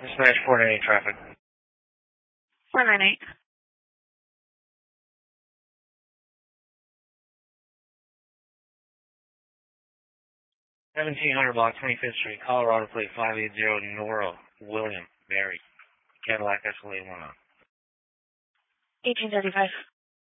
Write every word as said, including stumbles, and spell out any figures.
Smash four ninety-eight traffic. four ninety-eight. seventeen hundred block, twenty-fifth Street, Colorado plate five eighty, Nora, William, Mary, Cadillac Escalade one on. eighteen thirty-five.